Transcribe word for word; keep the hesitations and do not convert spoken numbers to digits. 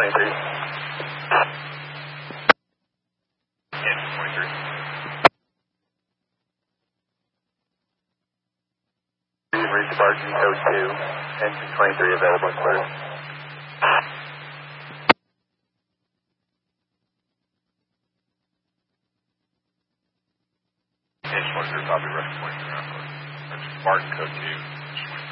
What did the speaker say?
twenty-three. Engine twenty-three. You've reached departure code two. Engine twenty-three available and clear. Engine twenty-three, copy, running twenty-three. That's Martin code two.